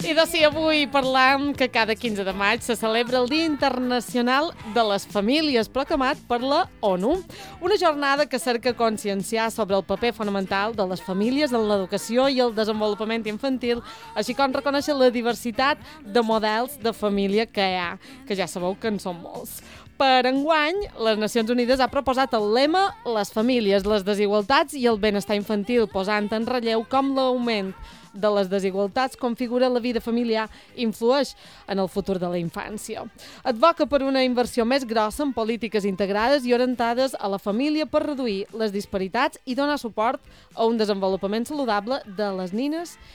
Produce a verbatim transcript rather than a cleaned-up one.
I de si avui parlam que cada quinze de maig se celebra el Dia Internacional de les Famílies, proclamat per la ONU. Una jornada que cerca conscienciar sobre el paper fonamental de les famílies en l'educació i el desenvolupament infantil, així com reconèixer la diversitat de models de família que hi ha, que ja sabeu que en són molts. Per enguany, les Nacions Unides ha proposat el lema «Les famílies, les desigualtats i el benestar infantil», posant en relleu com l'augment de les desigualtats configura la vida familiar i influeix en el futur de la infància. Advoca per una inversió més grossa en polítiques integrades i orientades a la família per reduir les disparitats i donar suport a un desenvolupament saludable de les nines